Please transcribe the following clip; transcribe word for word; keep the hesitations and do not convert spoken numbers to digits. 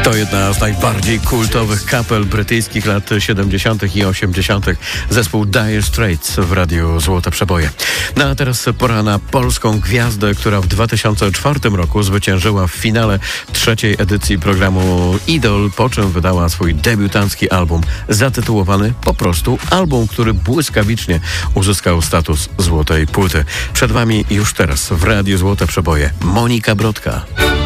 To jedna z najbardziej kultowych kapel brytyjskich lat siedemdziesiątych i osiemdziesiątych. Zespół Dire Straits w Radiu Złote Przeboje. No a teraz pora na polską gwiazdę, która w dwa tysiące czwartym roku zwyciężyła w finale trzeciej edycji programu Idol, po czym wydała swój debiutancki album zatytułowany po prostu album, który błyskawicznie uzyskał status złotej płyty. Przed wami już teraz w Radiu Złote Przeboje Monika Brodka.